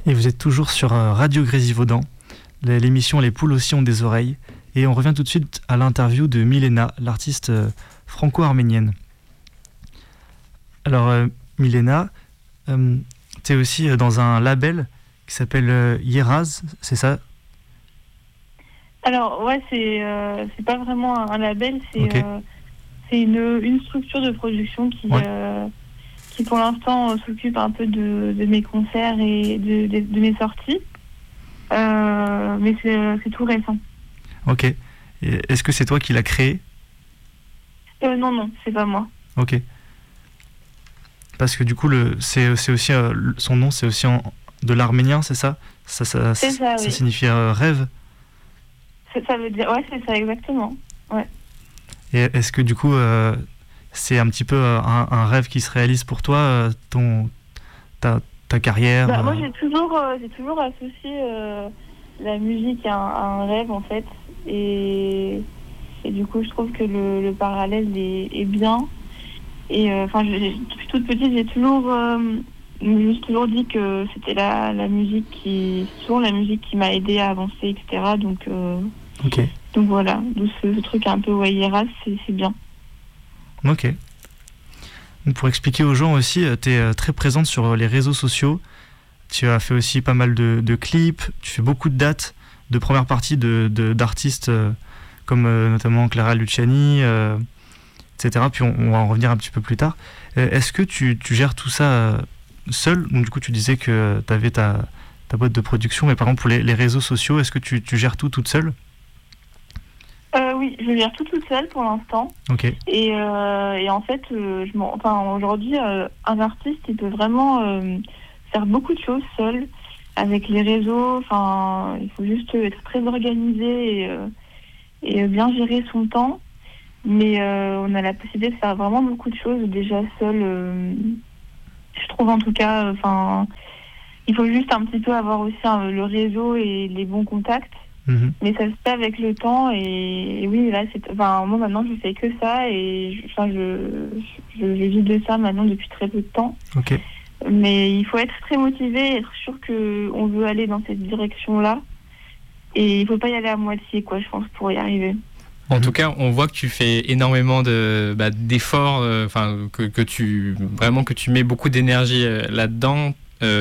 Et vous êtes toujours sur Radio Grésivaudan, l'émission Les poules aussi ont des oreilles. Et on revient tout de suite à l'interview de Milena, l'artiste franco-arménienne. Alors Milena, tu es aussi dans un label qui s'appelle Yeraz, c'est ça? Alors ouais, c'est pas vraiment un label, c'est une structure de production qui pour l'instant s'occupe un peu de mes concerts et de mes sorties. Mais c'est tout récent. Ok. Et est-ce que c'est toi qui l'as créé? Non, c'est pas moi. Ok. Parce que du coup, c'est aussi son nom, c'est aussi de l'arménien, c'est ça? C'est ça, ça oui. signifie rêve? Ça veut dire, ouais, c'est ça exactement. Ouais. Et est-ce que du coup, c'est un petit peu un rêve qui se réalise pour toi, ta carrière? Moi, j'ai toujours associé la musique à un rêve en fait, et du coup, je trouve que le parallèle est bien. Et depuis toute petite, j'ai toujours dit que c'était la musique qui m'a aidée à avancer, etc. Donc voilà, donc ce truc un peu Yeraz, c'est bien. Ok. Donc pour expliquer aux gens aussi, tu es très présente sur les réseaux sociaux. Tu as fait aussi pas mal de clips, tu fais beaucoup de dates de première partie d'artistes comme notamment Clara Luciani, etc. Puis on va en revenir un petit peu plus tard. Est-ce que tu gères tout ça seule? Donc du coup tu disais que tu avais ta boîte de production, mais par exemple pour les réseaux sociaux, est-ce que tu gères tout toute seule? Oui, je gère tout toute seule pour l'instant. Ok. Et en fait, aujourd'hui, un artiste, il peut vraiment faire beaucoup de choses seul avec les réseaux. Enfin, il faut juste être très organisé et bien gérer son temps. Mais on a la possibilité de faire vraiment beaucoup de choses déjà seul. Je trouve en tout cas, il faut juste un petit peu avoir aussi le réseau et les bons contacts. Mm-hmm. Mais ça se fait avec le temps et oui, là, moi maintenant je fais que ça et je vis de ça maintenant depuis très peu de temps. Okay. Mais il faut être très motivé, être sûr qu'on veut aller dans cette direction-là et il faut pas y aller à moitié, je pense, pour y arriver. En tout cas, on voit que tu fais énormément d'efforts, que tu mets beaucoup d'énergie là-dedans.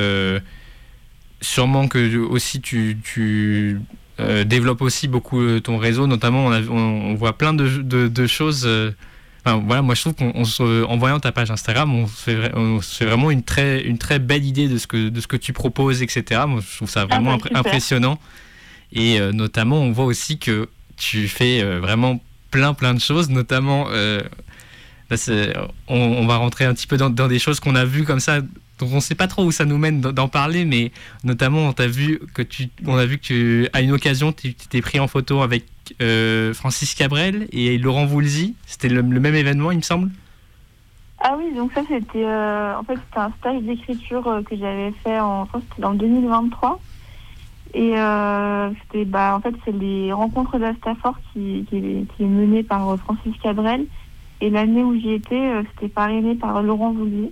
Sûrement que aussi tu développes aussi beaucoup ton réseau, notamment on voit plein de choses. Moi je trouve qu'en voyant ta page Instagram, on se fait vraiment une très belle idée de ce que tu proposes, etc. Moi je trouve ça vraiment impressionnant. Et notamment on voit aussi que tu fais vraiment plein de choses, notamment là, on va rentrer un petit peu dans des choses qu'on a vues comme ça, donc on ne sait pas trop où ça nous mène d'en parler, mais notamment on a vu que à une occasion tu t'es pris en photo avec Francis Cabrel et Laurent Voulzy. C'était le même événement, il me semble. Ah oui, donc ça c'était c'était un stage d'écriture que j'avais fait c'était en 2023. Et c'est les rencontres d'Astafort qui est menée par Francis Cabrel. Et l'année où j'y étais, c'était parrainé par Laurent Voulzy.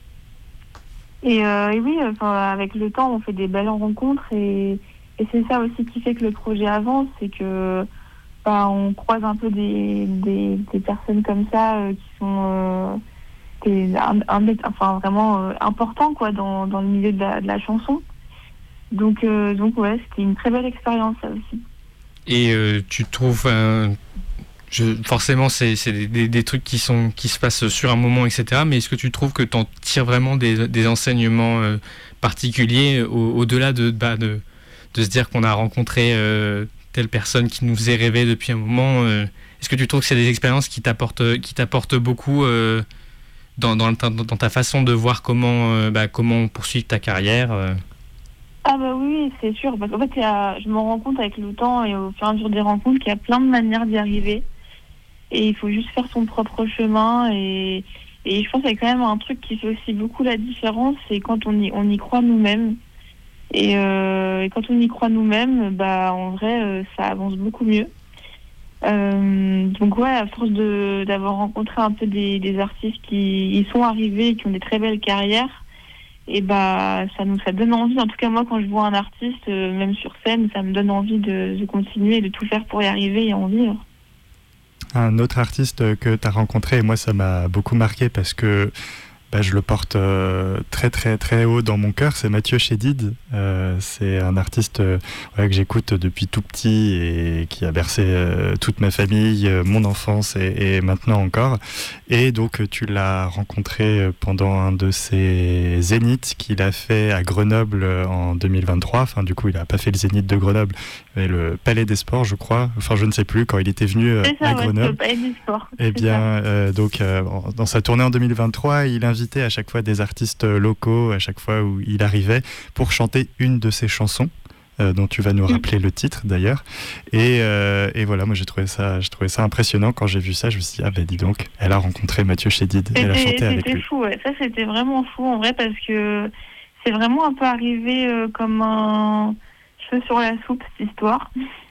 Et oui, avec le temps, on fait des belles rencontres et c'est ça aussi qui fait que le projet avance, c'est que on croise un peu des personnes comme ça qui sont vraiment importants dans le milieu de la chanson. Donc ouais, c'était une très belle expérience ça aussi. Et tu trouves forcément c'est des trucs qui se passent sur un moment, etc. Mais est-ce que tu trouves que tu en tires vraiment des enseignements particuliers au-delà de se dire qu'on a rencontré telle personne qui nous faisait rêver depuis un moment? Est-ce que tu trouves que c'est des expériences qui t'apportent beaucoup dans ta façon de voir comment poursuivre ta carrière? Ah bah oui, c'est sûr. Parce qu'en fait, je me rends compte avec le temps et au fur et à mesure des rencontres qu'il y a plein de manières d'y arriver. Et il faut juste faire son propre chemin. Et je pense qu'il y a quand même un truc qui fait aussi beaucoup la différence, c'est quand on y croit nous-mêmes. Et quand on y croit nous-mêmes, en vrai, ça avance beaucoup mieux. Donc ouais, à force d'avoir rencontré un peu des artistes qui y sont arrivés et qui ont des très belles carrières, Et ça donne envie. En tout cas, moi, quand je vois un artiste, même sur scène, ça me donne envie de continuer et de tout faire pour y arriver et en vivre. Un autre artiste que tu as rencontré, et moi ça m'a beaucoup marqué parce que je le porte très très très haut dans mon cœur, c'est Mathieu Chédid. C'est un artiste que j'écoute depuis tout petit et qui a bercé toute ma famille, mon enfance et maintenant encore. Et donc tu l'as rencontré pendant un de ses zéniths qu'il a fait à Grenoble en 2023. Enfin du coup il n'a pas fait le zénith de Grenoble, mais le Palais des Sports je crois. Enfin je ne sais plus, quand il était venu à Grenoble. Le Palais des Sports. Eh bien dans sa tournée en 2023 il invitait à chaque fois des artistes locaux, à chaque fois où il arrivait, pour chanter une de ses chansons, dont tu vas nous rappeler le titre d'ailleurs. Et voilà, moi j'ai trouvé ça impressionnant quand j'ai vu ça. Je me suis dit, dis donc, elle a rencontré Mathieu Chédid et elle a chanté avec lui. C'était fou, ouais. Ça c'était vraiment fou en vrai, parce que c'est vraiment un peu arrivé comme un cheveu sur la soupe, cette histoire.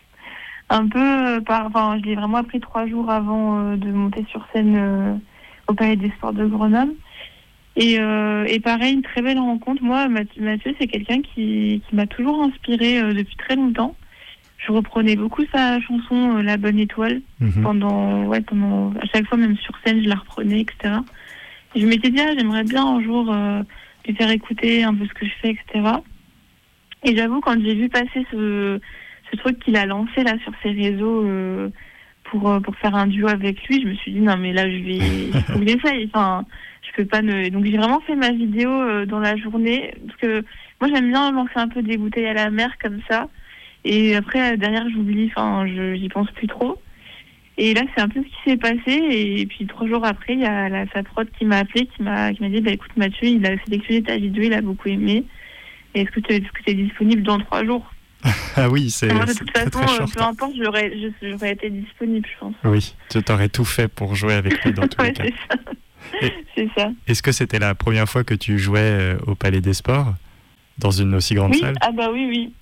Un peu, je l'ai vraiment appris 3 jours avant de monter sur scène au Palais des Sports de Grenoble. Et pareil, une très belle rencontre. Moi, Mathieu, c'est quelqu'un qui m'a toujours inspirée depuis très longtemps. Je reprenais beaucoup sa chanson La Bonne Étoile pendant à chaque fois, même sur scène, je la reprenais, etc. Et je m'étais dit, j'aimerais bien un jour lui faire écouter un peu ce que je fais, etc. Et j'avoue, quand j'ai vu passer ce truc qu'il a lancé là sur ses réseaux pour faire un duo avec lui, je me suis dit non mais là il faut que j'essaye. Enfin, je peux pas Donc j'ai vraiment fait ma vidéo dans la journée, parce que moi j'aime bien lancer un peu des bouteilles à la mer comme ça, et après derrière j'oublie, j'y pense plus trop. Et là c'est un peu ce qui s'est passé, et puis 3 jours après il y a sa prod qui m'a appelé, qui m'a dit écoute Mathieu, il a sélectionné ta vidéo, il a beaucoup aimé, et est-ce que tu es disponible dans 3 jours? Ah oui, c'est de toute façon, très short. peu importe, j'aurais été disponible, je pense. Oui, tu t'aurais tout fait pour jouer avec lui dans tous les cas. C'est ça. Est-ce que c'était la première fois que tu jouais au Palais des Sports, dans une aussi grande salle? Ah oui.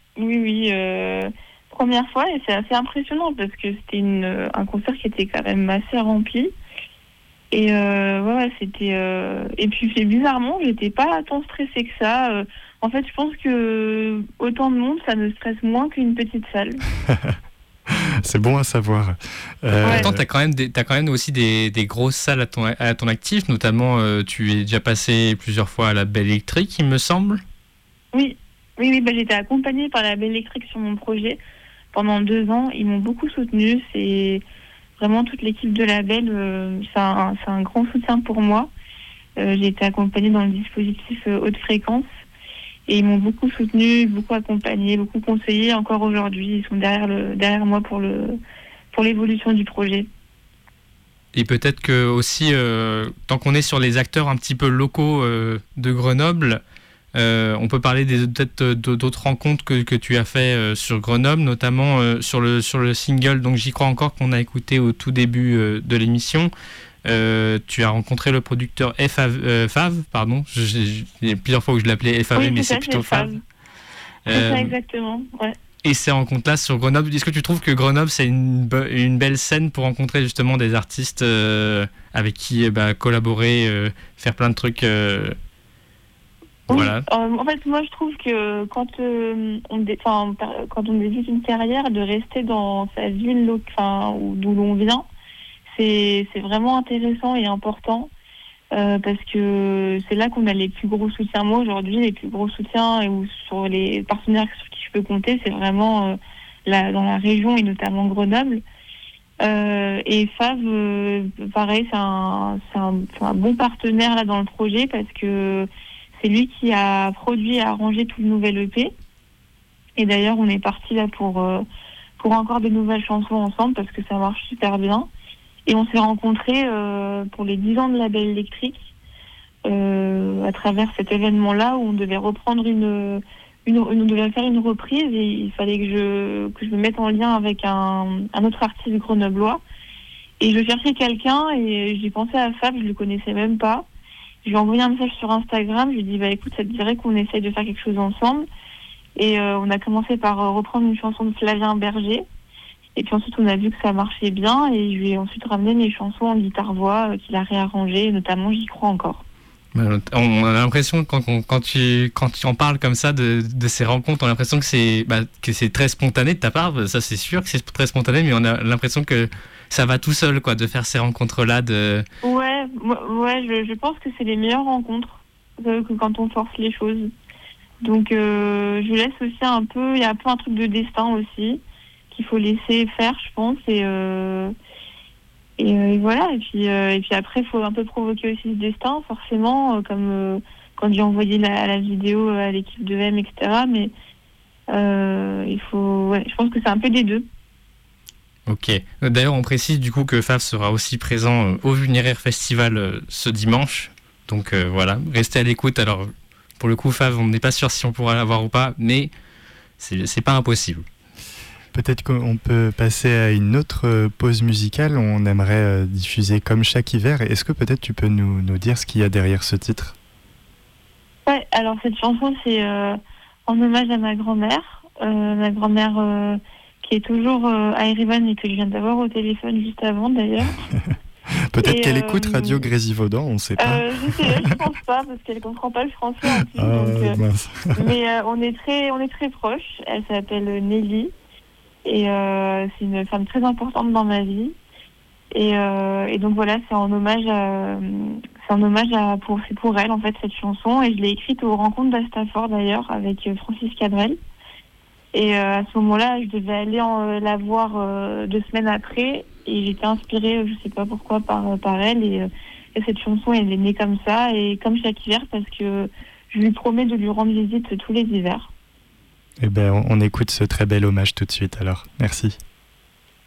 Première fois, et c'est assez impressionnant parce que c'était un concert qui était quand même assez rempli. Et c'était. Et puis bizarrement, j'étais pas tant stressée que ça. En fait, je pense que autant de monde, ça me stresse moins qu'une petite salle. C'est bon à savoir. Attends, t'as quand même aussi des grosses salles à ton actif, notamment tu es déjà passé plusieurs fois à la Belle Électrique, il me semble. Oui, j'ai été accompagnée par la Belle Électrique sur mon projet pendant 2 ans. Ils m'ont beaucoup soutenue. C'est vraiment toute l'équipe de la Belle. C'est un grand soutien pour moi. J'ai été accompagnée dans le dispositif haute fréquence. Et ils m'ont beaucoup soutenue, beaucoup accompagnée, beaucoup conseillée. Encore aujourd'hui, ils sont derrière moi pour l'évolution du projet. Et peut-être que aussi, tant qu'on est sur les acteurs un petit peu locaux de Grenoble, on peut parler peut-être d'autres rencontres que tu as fait sur Grenoble, notamment sur le single. Donc j'y crois encore, qu'on a écouté au tout début de l'émission. Tu as rencontré le producteur Fav, pardon. Il y a plusieurs fois où je l'appelais FAV, mais c'est plutôt Fav. C'est ça, exactement, ouais. Et ces rencontres-là sur Grenoble, est-ce que tu trouves que Grenoble, c'est une belle scène pour rencontrer justement des artistes avec qui collaborer, faire plein de trucs voilà. En fait, moi, je trouve que quand on débute une carrière, de rester dans sa ville d'où l'on vient, c'est vraiment intéressant et important, parce que c'est là qu'on a les plus gros soutiens. Moi, aujourd'hui, les plus gros soutiens ou sur les partenaires sur qui je peux compter, c'est vraiment dans la région et notamment Grenoble. Et Fav, pareil, c'est un bon partenaire là dans le projet, parce que c'est lui qui a produit et arrangé tout le nouvel EP. Et d'ailleurs, on est parti là pour encore de nouvelles chansons ensemble, parce que ça marche super bien. Et on s'est rencontrés pour les 10 ans de la Belle Électrique, à travers cet événement-là où on devait reprendre on devait faire une reprise, et il fallait que je me mette en lien avec un autre artiste grenoblois. Et je cherchais quelqu'un, et j'ai pensé à Fab, je le connaissais même pas. Je lui ai envoyé un message sur Instagram, je lui ai dit écoute, ça te dirait qu'on essaye de faire quelque chose ensemble. Et on a commencé par reprendre une chanson de Flavien Berger. Et puis ensuite, on a vu que ça marchait bien, et je lui ai ensuite ramené mes chansons en guitare-voix qu'il a réarrangées, notamment J'y crois encore. On a l'impression quand tu en parles comme ça de ces rencontres, on a l'impression que c'est très spontané de ta part. Ça c'est sûr que c'est très spontané, mais on a l'impression que ça va tout seul, quoi, de faire ces rencontres-là. Ouais, je pense que c'est les meilleures rencontres que quand on force les choses. Donc je laisse aussi il y a un peu un truc de destin aussi qu'il faut laisser faire, je pense. Et voilà, et puis après, il faut un peu provoquer aussi ce destin, forcément, comme quand j'ai envoyé la vidéo à l'équipe de M, etc. Mais je pense que c'est un peu des deux. Ok. D'ailleurs, on précise du coup que Fav sera aussi présent au Vulnéraire Festival ce dimanche. Donc voilà, restez à l'écoute. Alors, pour le coup, Fav, on n'est pas sûr si on pourra l'avoir ou pas, mais c'est pas impossible. Peut-être qu'on peut passer à une autre pause musicale. On aimerait diffuser Comme chaque hiver. Est-ce que peut-être tu peux nous dire ce qu'il y a derrière ce titre ? Ouais, alors cette chanson, c'est en hommage à ma grand-mère. Ma grand-mère qui est toujours à Erevan et que je viens d'avoir au téléphone juste avant d'ailleurs. Peut-être qu'elle écoute Radio Grésivaudan, on ne sait pas. Je pense pas, parce qu'elle ne comprend pas le français en plus. Mince. Mais on est très proches. Elle s'appelle Nelly. Et c'est une femme très importante dans ma vie. Et donc voilà, c'est pour elle en fait cette chanson. Et je l'ai écrite aux rencontres d'Astafor d'ailleurs avec Francis Cadrel. Et à ce moment-là, je devais aller la voir 2 semaines après. Et j'étais inspirée, je sais pas pourquoi, par elle. Et cette chanson, elle est née comme ça. Et comme chaque hiver, parce que je lui promets de lui rendre visite tous les hivers. Eh ben, on écoute ce très bel hommage tout de suite alors. Merci.